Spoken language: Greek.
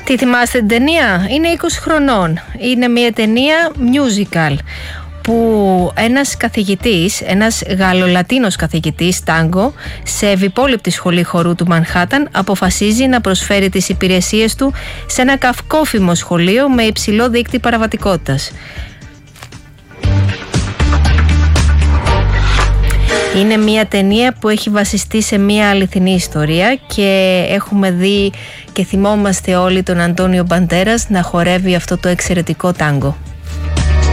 Τι θυμάστε την ταινία? Είναι 20 χρονών. Είναι μια ταινία musical που ένας καθηγητής, ένας Γαλλολατίνος καθηγητής τάγκο σε ευυπόλοιπτη σχολή χορού του Μανχάταν αποφασίζει να προσφέρει τις υπηρεσίες του σε ένα καυκόφημο σχολείο με υψηλό δείκτη παραβατικότητας. Είναι μια ταινία που έχει βασιστεί σε μια αληθινή ιστορία και έχουμε δει και θυμόμαστε όλοι τον Αντώνιο Μπαντέρας να χορεύει αυτό το εξαιρετικό τάγκο.